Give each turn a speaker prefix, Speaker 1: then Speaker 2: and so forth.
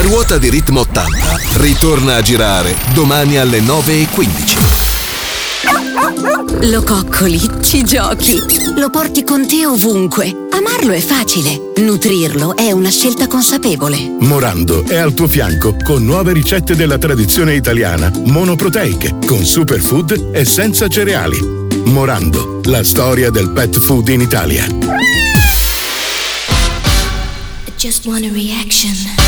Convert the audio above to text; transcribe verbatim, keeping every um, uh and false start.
Speaker 1: ruota di Ritmo ottanta ritorna a girare domani alle nove e quindici.
Speaker 2: Lo coccoli, ci giochi, lo porti con te ovunque. Amarlo è facile, nutrirlo è una scelta consapevole.
Speaker 3: Morando è al tuo fianco con nuove ricette della tradizione italiana, monoproteiche, con superfood e senza cereali. Morando, la storia del pet food in Italia.
Speaker 4: Just want a reaction.